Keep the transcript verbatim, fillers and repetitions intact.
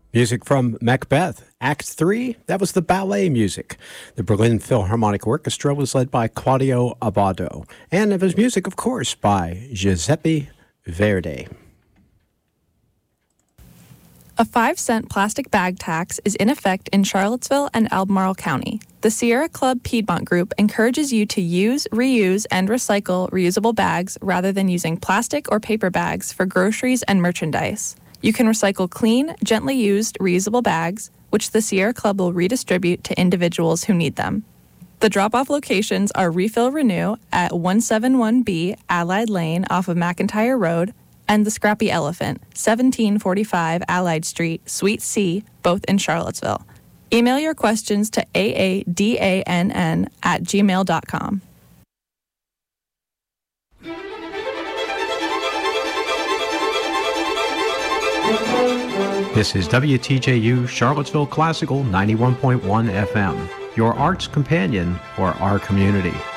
Music from Macbeth, Act three, that was the ballet music. The Berlin Philharmonic Orchestra was led by Claudio Abbado, and it was music, of course, by Giuseppe Verdi. A five cent plastic bag tax is in effect in Charlottesville and Albemarle County. The Sierra Club Piedmont Group encourages you to use, reuse, and recycle reusable bags rather than using plastic or paper bags for groceries and merchandise. You can recycle clean, gently used, reusable bags, which the Sierra Club will redistribute to individuals who need them. The drop-off locations are Refill Renew at one seventy-one B Allied Lane off of McIntyre Road, and the Scrappy Elephant, seventeen forty-five Allied Street, Suite C, both in Charlottesville. Email your questions to aadann at gmail dot com. This is W T J U Charlottesville Classical ninety-one point one F M, your arts companion for our community.